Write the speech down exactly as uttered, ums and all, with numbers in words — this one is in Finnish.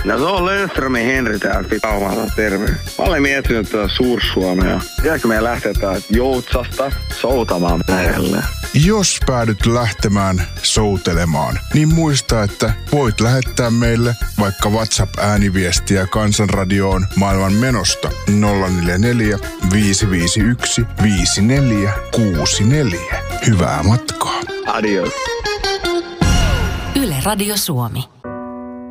No se on Löfströmin Henri täältä Pitaumalta, terve. Mä olen miettinyt tätä Suur-Suomea. Pitääkö meidän lähteä täältä Joutsasta soutamaan merelle? Jos päädyt lähtemään soutelemaan, niin muista, että voit lähettää meille vaikka WhatsApp-ääniviestiä Kansanradioon maailman menosta nolla neljä neljä, viisi viisi yksi, viisi neljä kuusi neljä. Hyvää matkaa. Adios. Yle Radio Suomi.